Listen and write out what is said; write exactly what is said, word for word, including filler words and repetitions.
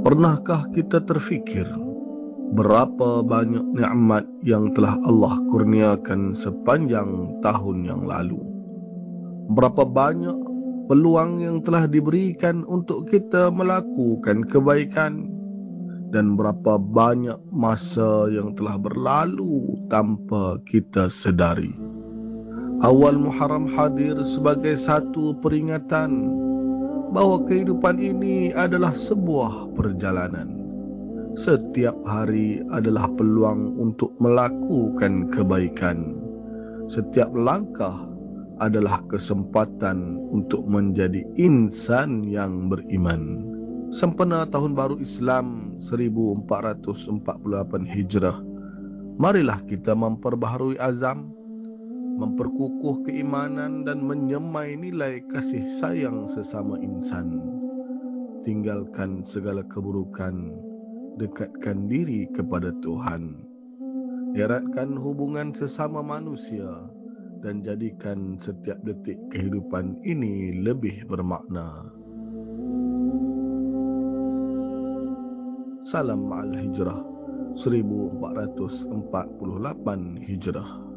Pernahkah kita terfikir berapa banyak nikmat yang telah Allah kurniakan sepanjang tahun yang lalu? Berapa banyak peluang yang telah diberikan untuk kita melakukan kebaikan, dan berapa banyak masa yang telah berlalu tanpa kita sedari. Awal Muharram hadir sebagai satu peringatan bahawa kehidupan ini adalah sebuah perjalanan. Setiap hari adalah peluang untuk melakukan kebaikan. Setiap langkah adalah kesempatan untuk menjadi insan yang beriman. Sempena Tahun Baru Islam seribu empat ratus empat puluh lapan Hijrah, marilah kita memperbaharui azam, memperkukuh keimanan dan menyemai nilai kasih sayang sesama insan. Tinggalkan segala keburukan, dekatkan diri kepada Tuhan. Eratkan hubungan sesama manusia dan jadikan setiap detik kehidupan ini lebih bermakna. Salam Al-Hijrah seribu empat ratus empat puluh lapan Hijrah.